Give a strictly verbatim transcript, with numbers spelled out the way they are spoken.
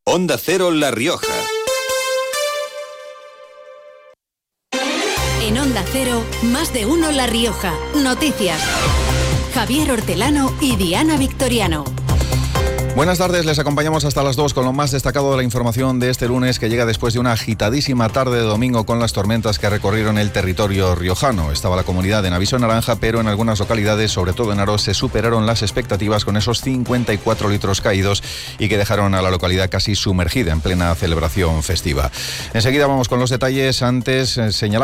Onda Cero La Rioja. En Onda Cero, más de uno La Rioja. Noticias. Javier Hortelano y Diana Victoriano. Buenas tardes, les acompañamos hasta las dos con lo más destacado de la información de este lunes, que llega después de una agitadísima tarde de domingo con las tormentas que recorrieron el territorio riojano. Estaba la comunidad en aviso naranja, pero en algunas localidades, sobre todo en Aro, se superaron las expectativas con esos cincuenta y cuatro litros caídos y que dejaron a la localidad casi sumergida en plena celebración festiva. Enseguida vamos con los detalles. Antes eh, señalamos